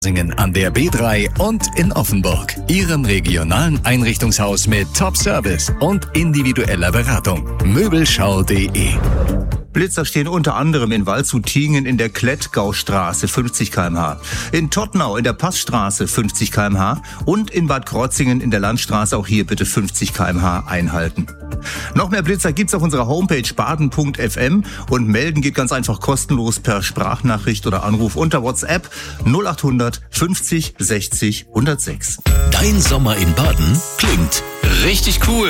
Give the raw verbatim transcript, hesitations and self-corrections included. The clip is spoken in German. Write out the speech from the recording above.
an der B drei und in Offenburg. Ihrem regionalen Einrichtungshaus mit Top-Service und individueller Beratung. Möbelschau punkt de. Blitzer stehen unter anderem in Waldshut-Tiengen in der Klettgaustraße fünfzig Kilometer pro Stunde, in Tottenau in der Passstraße fünfzig Kilometer pro Stunde und in Bad Krozingen in der Landstraße auch hier bitte fünfzig Kilometer pro Stunde einhalten. Noch mehr Blitzer gibt's auf unserer Homepage baden punkt f m und melden geht ganz einfach kostenlos per Sprachnachricht oder Anruf unter WhatsApp null acht hundert fünfzig sechzig hundertsechs. Dein Sommer in Baden klingt richtig cool.